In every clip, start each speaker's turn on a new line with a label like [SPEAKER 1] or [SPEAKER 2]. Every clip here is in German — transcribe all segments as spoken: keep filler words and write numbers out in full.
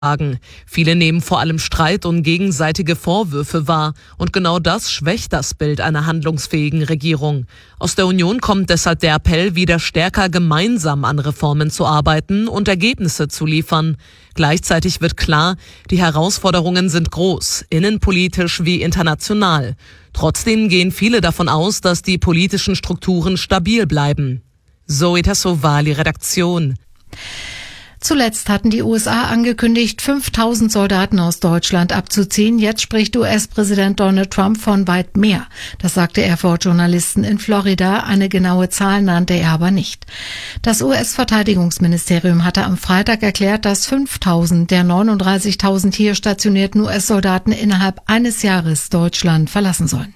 [SPEAKER 1] Viele nehmen vor allem Streit und gegenseitige Vorwürfe wahr. Und genau das schwächt das Bild einer handlungsfähigen Regierung. Aus der Union kommt deshalb der Appell, wieder stärker gemeinsam an Reformen zu arbeiten und Ergebnisse zu liefern. Gleichzeitig wird klar, die Herausforderungen sind groß, innenpolitisch wie international. Trotzdem gehen viele davon aus, dass die politischen Strukturen stabil bleiben. Zoe Tassovali, Redaktion.
[SPEAKER 2] Zuletzt hatten die U S A angekündigt, fünftausend Soldaten aus Deutschland abzuziehen. Jetzt spricht U S-Präsident Donald Trump von weit mehr. Das sagte er vor Journalisten in Florida. Eine genaue Zahl nannte er aber nicht. Das U S-Verteidigungsministerium hatte am Freitag erklärt, dass fünftausend der neununddreißigtausend hier stationierten U S-Soldaten innerhalb eines Jahres Deutschland verlassen sollen.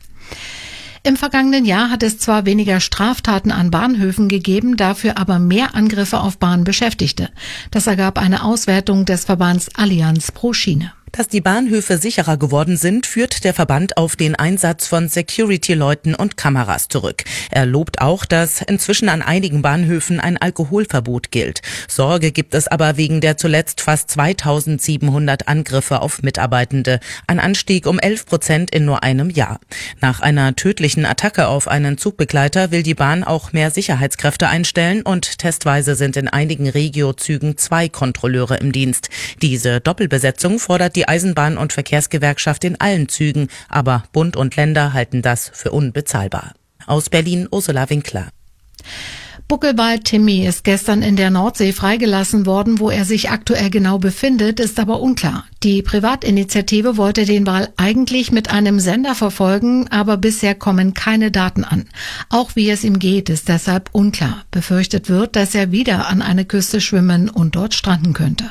[SPEAKER 2] Im vergangenen Jahr hat es zwar weniger Straftaten an Bahnhöfen gegeben, dafür aber mehr Angriffe auf Bahnbeschäftigte. Das ergab eine Auswertung des Verbands Allianz pro Schiene.
[SPEAKER 3] Dass die Bahnhöfe sicherer geworden sind, führt der Verband auf den Einsatz von Security-Leuten und Kameras zurück. Er lobt auch, dass inzwischen an einigen Bahnhöfen ein Alkoholverbot gilt. Sorge gibt es aber wegen der zuletzt fast zweitausendsiebenhundert Angriffe auf Mitarbeitende. Ein Anstieg um elf Prozent in nur einem Jahr. Nach einer tödlichen Attacke auf einen Zugbegleiter will die Bahn auch mehr Sicherheitskräfte einstellen und testweise sind in einigen Regio-Zügen zwei Kontrolleure im Dienst. Diese Doppelbesetzung fordert die Eisenbahn- und Verkehrsgewerkschaft in allen Zügen, aber Bund und Länder halten das für unbezahlbar. Aus Berlin Ursula Winkler.
[SPEAKER 2] Buckelwal Timmy ist gestern in der Nordsee freigelassen worden. Wo er sich aktuell genau befindet, ist aber unklar. Die Privatinitiative wollte den Wal eigentlich mit einem Sender verfolgen, aber bisher kommen keine Daten an. Auch wie es ihm geht, ist deshalb unklar. Befürchtet wird, dass er wieder an eine Küste schwimmen und dort stranden könnte.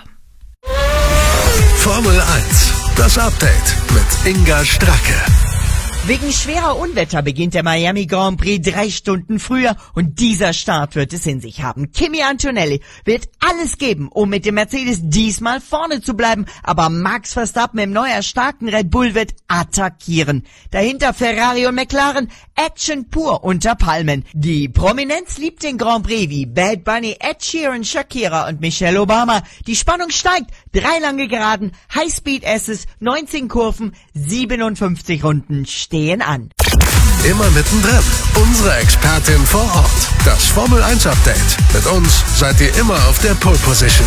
[SPEAKER 4] Formel eins, das Update mit Inga Stracke.
[SPEAKER 5] Wegen schwerer Unwetter beginnt der Miami Grand Prix drei Stunden früher und dieser Start wird es in sich haben. Kimi Antonelli wird alles geben, um mit dem Mercedes diesmal vorne zu bleiben, aber Max Verstappen im neu erstarkten Red Bull wird attackieren. Dahinter Ferrari und McLaren, Action pur unter Palmen. Die Prominenz liebt den Grand Prix wie Bad Bunny, Ed Sheeran, Shakira und Michelle Obama. Die Spannung steigt, drei lange Geraden, High-Speed-S's, neunzehn Kurven, siebenundfünfzig Runden stehen an.
[SPEAKER 4] Immer mittendrin, unsere Expertin vor Ort. Das Formel eins Update. Mit uns seid ihr immer auf der Pole Position.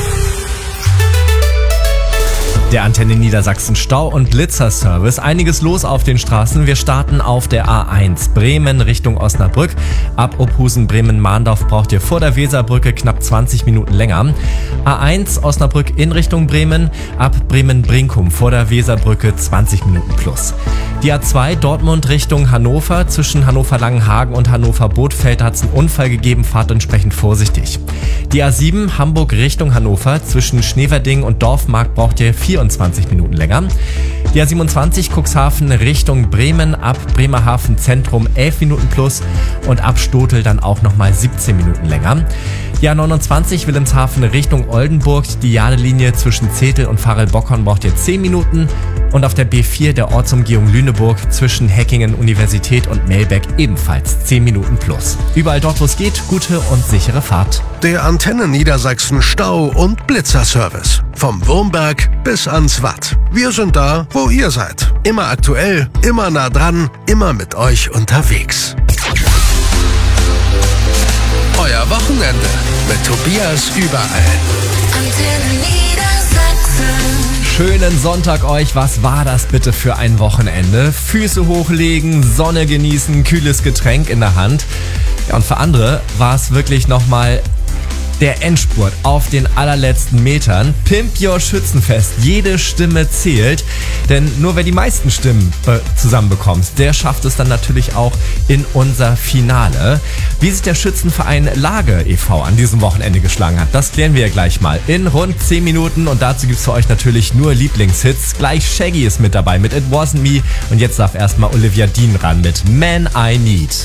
[SPEAKER 6] Der Antenne Niedersachsen Stau- und Blitzerservice. Einiges los auf den Straßen. Wir starten auf der A eins Bremen Richtung Osnabrück. Ab Ophusen Bremen-Mahndorf braucht ihr vor der Weserbrücke knapp zwanzig Minuten länger. A eins Osnabrück in Richtung Bremen. Ab Bremen-Brinkum vor der Weserbrücke zwanzig Minuten plus. Die A zwei Dortmund Richtung Hannover. Zwischen Hannover-Langenhagen und Hannover-Bothfeld hat es einen Unfall gegeben. Fahrt entsprechend vorsichtig. Die A sieben Hamburg Richtung Hannover. Zwischen Schneverding und Dorfmark braucht ihr vierundzwanzig Minuten länger. Die A siebenundzwanzig Cuxhaven Richtung Bremen ab Bremerhaven Zentrum elf Minuten plus und ab Stotel dann auch nochmal siebzehn Minuten länger. Die A neunundzwanzig Wilhelmshaven Richtung Oldenburg, die Jadelinie zwischen Zetel und Farel-Bockhorn braucht ihr zehn Minuten und auf der B vier der Ortsumgehung Lüneburg zwischen Häckingen Universität und Melbeck ebenfalls zehn Minuten plus. Überall dort, wo es geht, gute und sichere Fahrt.
[SPEAKER 4] Der Antenne Niedersachsen Stau- und Blitzerservice. Vom Wurmberg bis ans Watt. Wir sind da, wo ihr seid. Immer aktuell, immer nah dran, immer mit euch unterwegs. Euer Wochenende mit Tobias überall.
[SPEAKER 7] Antenne Niedersachsen.
[SPEAKER 6] Schönen Sonntag euch. Was war das bitte für ein Wochenende? Füße hochlegen, Sonne genießen, kühles Getränk in der Hand. Ja, und für andere war es wirklich nochmal der Endspurt auf den allerletzten Metern. Pimp Your Schützenfest. Jede Stimme zählt. Denn nur wer die meisten Stimmen äh, zusammenbekommt, der schafft es dann natürlich auch in unser Finale. Wie sich der Schützenverein Lage e V an diesem Wochenende geschlagen hat, das klären wir gleich mal in rund zehn Minuten. Und dazu gibt's für euch natürlich nur Lieblingshits. Gleich Shaggy ist mit dabei mit It Wasn't Me. Und jetzt darf erstmal Olivia Dean ran mit Man I Need.